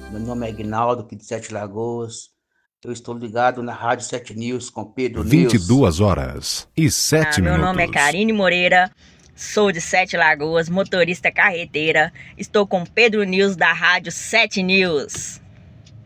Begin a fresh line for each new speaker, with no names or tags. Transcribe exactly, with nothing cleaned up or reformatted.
Meu nome é Aguinaldo, aqui de Sete Lagoas. Eu estou ligado na Rádio Sete News com Pedro
vinte e
News.
duas horas e sete
Ah, meu nome é
minutos.
Karine Moreira, sou de Sete Lagoas, motorista carreteira. Estou com Pedro News da Rádio Sete News.